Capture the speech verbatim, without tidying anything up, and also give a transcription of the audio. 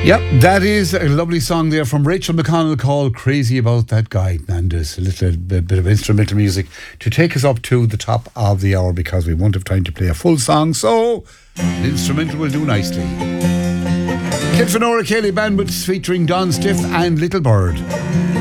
Yep, that is a lovely song there from Rachel McConnell called Crazy About That Guy. And there's a little bit, bit of instrumental music to take us up to the top of the hour because we won't have time to play a full song, so the instrumental will do nicely. Kid Fenora, Kayleigh Bandwidth featuring Don Stiff and Little Bird.